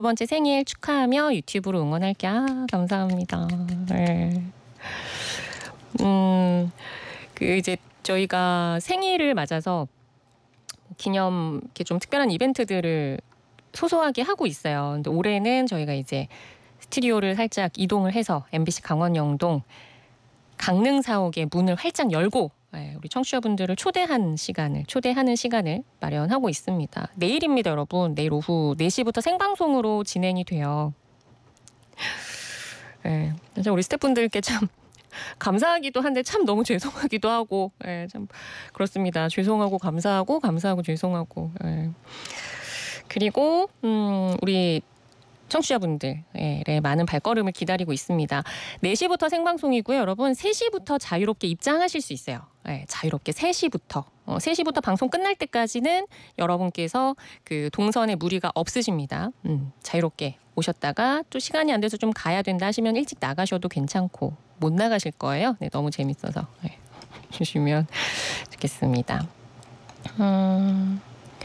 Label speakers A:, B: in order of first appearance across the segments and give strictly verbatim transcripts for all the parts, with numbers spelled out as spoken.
A: 번째 생일 축하하며 유튜브로 응원할게. 아, 감사합니다. 네. 음, 그 이제 저희가 생일을 맞아서 기념 이렇게 좀 특별한 이벤트들을 소소하게 하고 있어요. 근데 올해는 저희가 이제 스튜디오를 살짝 이동을 해서 엠비씨 강원 영동 강릉 사옥의 문을 활짝 열고 우리 청취자분들을 초대한 시간을 초대하는 시간을 마련하고 있습니다. 내일입니다, 여러분. 내일 오후 네 시부터 생방송으로 진행이 돼요. 네, 우리 스태프분들께 참 감사하기도 한데 참 너무 죄송하기도 하고, 네, 참 그렇습니다. 죄송하고 감사하고 감사하고 죄송하고. 네. 그리고 음, 우리 청취자분들의 많은 발걸음을 기다리고 있습니다. 네 시부터 생방송이고요. 여러분 세 시부터 자유롭게 입장하실 수 있어요. 네, 자유롭게 세 시부터. 어, 세 시부터 방송 끝날 때까지는 여러분께서 그 동선에 무리가 없으십니다. 음, 자유롭게 오셨다가 또 시간이 안 돼서 좀 가야 된다 하시면 일찍 나가셔도 괜찮고 못 나가실 거예요. 네, 너무 재밌어서 네, 주시면 좋겠습니다. 음,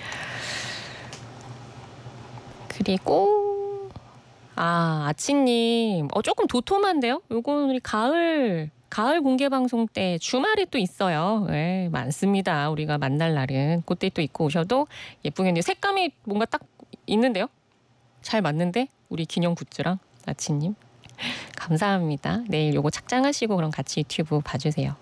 A: 그리고 아, 아치님, 어, 조금 도톰한데요? 요건 우리 가을, 가을 공개 방송 때 주말에 또 있어요. 네, 많습니다. 우리가 만날 날은. 그때 또 입고 오셔도 예쁘겠네요. 색감이 뭔가 딱 있는데요? 잘 맞는데? 우리 기념 굿즈랑 아치님. 감사합니다. 내일 요거 착장하시고 그럼 같이 유튜브 봐주세요.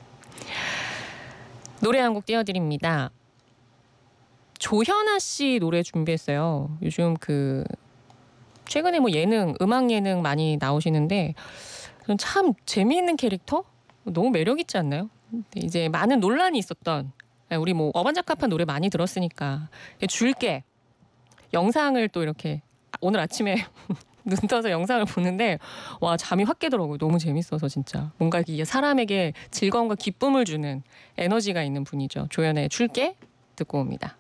A: 노래 한 곡 띄워드립니다. 조현아 씨 노래 준비했어요. 요즘 그 최근에 뭐 예능, 음악 예능 많이 나오시는데 참 재미있는 캐릭터? 너무 매력 있지 않나요? 이제 많은 논란이 있었던 우리 뭐 어반자카파 노래 많이 들었으니까 줄게 영상을 또 이렇게 오늘 아침에 눈 떠서 영상을 보는데 와 잠이 확 깨더라고요. 너무 재밌어서 진짜 뭔가 이게 사람에게 즐거움과 기쁨을 주는 에너지가 있는 분이죠. 조연의 줄게 듣고 옵니다.